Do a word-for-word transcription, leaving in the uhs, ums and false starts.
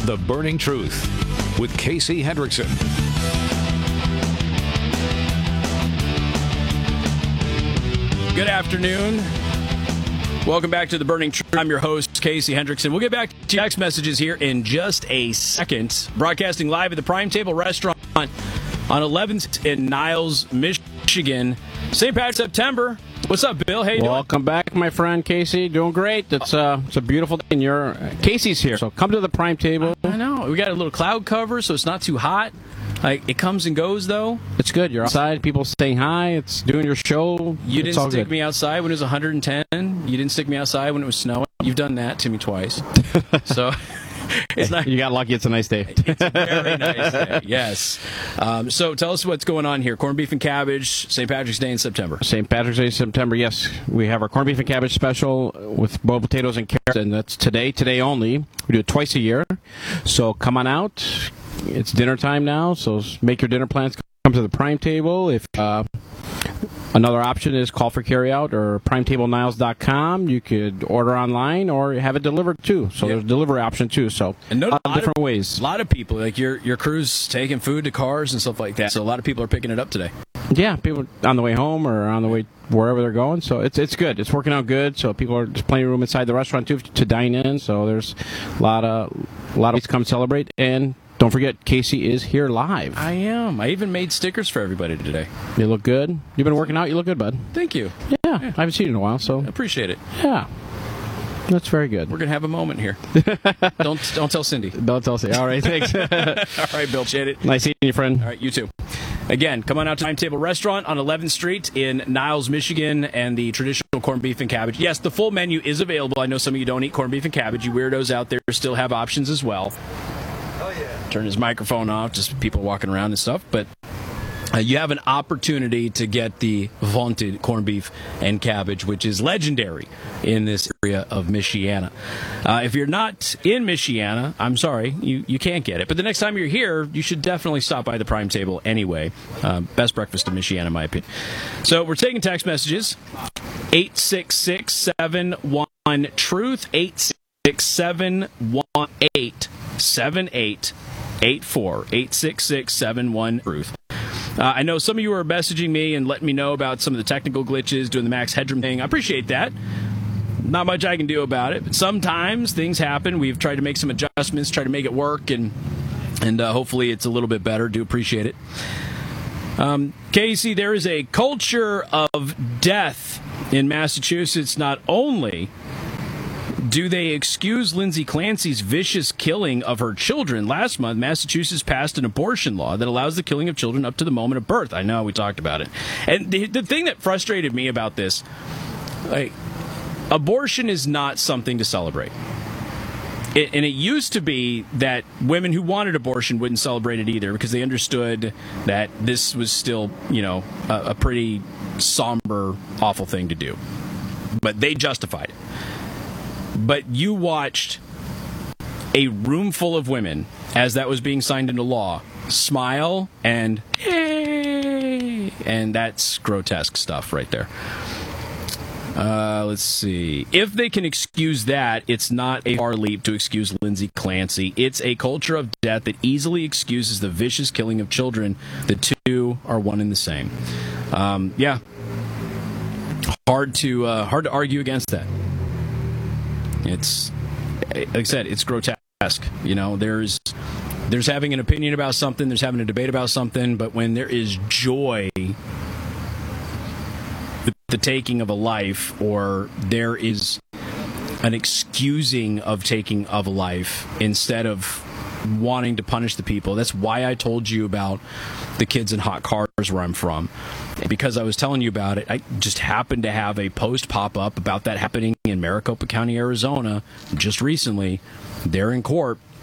The Burning Truth with Casey Hendrickson. Good afternoon. Welcome back to The Burning Truth. I'm your host, Casey Hendrickson. We'll get back to text messages here in just a second. Broadcasting live at the Prime Table Restaurant on eleventh in Niles, Michigan. Saint Patrick's September. What's up, Bill? Hey, welcome back, my friend Casey. Doing great. It's uh, it's a beautiful day, and you're uh, Casey's here. So come to the Prime Table. I know we got a little cloud cover, so it's not too hot. Like it comes and goes, though. It's good. You're outside. People saying hi. It's doing your show. You it's didn't stick good. me outside when it was one hundred ten. You didn't stick me outside when it was snowing. You've done that to me twice. So. It's not, you got lucky. It's a nice day. It's a very nice day. Yes. Um, so tell us what's going on here. Corned beef and cabbage, Saint Patrick's Day in September. Saint Patrick's Day in September, yes. We have our corned beef and cabbage special with boiled potatoes and carrots, and that's today, today only. We do it twice a year. So come on out. It's dinner time now, so make your dinner plans. Come to the Prime Table. If uh, Another option is call for carryout or prime table niles dot com. You could order online or have it delivered too. So yep. There's a delivery option too. So and no, a lot of different of, ways. A lot of people, like your your crew's taking food to cars and stuff like that. So a lot of people are picking it up today. Yeah, people on the way home or on the way wherever they're going. So it's it's good. It's working out good. So people are there's plenty of room inside the restaurant too to dine in. So there's a lot of a lot of ways to come celebrate. And don't forget, Casey is here live. I am. I even made stickers for everybody today. You look good. You've been working out. You look good, bud. Thank you. Yeah, yeah. I haven't seen you in a while, so I appreciate it. Yeah. That's very good. We're going to have a moment here. don't don't tell Cindy. Don't tell Cindy. All right, thanks. All right, Bill. Appreciate it. Nice seeing you, friend. All right, you too. Again, come on out to Prime Table Restaurant on eleventh Street in Niles, Michigan, and the traditional corned beef and cabbage. Yes, the full menu is available. I know some of you don't eat corned beef and cabbage. You weirdos out there still have options as well. Oh, yeah. Turn his microphone off, just people walking around and stuff. But uh, you have an opportunity to get the vaunted corned beef and cabbage, which is legendary in this area of Michiana. Uh, if you're not in Michiana, I'm sorry, you, you can't get it. But the next time you're here, you should definitely stop by the Prime Table anyway. Uh, best breakfast in Michiana, in my opinion. So we're taking text messages. eight six six, seven one, truth, eight six seven one eight seven eight eight four, eight six six, seven one, truth. Uh, I know some of you are messaging me and letting me know about some of the technical glitches, doing the Max Headroom thing. I appreciate that. Not much I can do about it, but sometimes things happen. We've tried to make some adjustments, try to make it work, and and uh, hopefully it's a little bit better. Do appreciate it. Um, Casey, there is a culture of death in Massachusetts. Not only do they excuse Lindsay Clancy's vicious killing of her children? Last month, Massachusetts passed an abortion law that allows the killing of children up to the moment of birth. I know, we talked about it. And the, the thing that frustrated me about this, like, abortion is not something to celebrate. It, and it used to be that women who wanted abortion wouldn't celebrate it either because they understood that this was still, you know, a, a pretty somber, awful thing to do. But they justified it. But you watched a room full of women, as that was being signed into law, smile and, hey, and that's grotesque stuff right there. Uh, let's see. If they can excuse that, it's not a far leap to excuse Lindsay Clancy. It's a culture of death that easily excuses the vicious killing of children. The two are one and the same. Um, yeah. Hard to, uh, hard to argue against that. It's, like I said, it's grotesque. You know, there's there's having an opinion about something, there's having a debate about something, but when there is joy with the taking of a life, or there is an excusing of taking of a life instead of wanting to punish the people. That's why I told you about the kids in hot cars where I'm from. Because I was telling you about it, I just happened to have a post pop up about that happening in Maricopa County, Arizona, just recently. They're in court,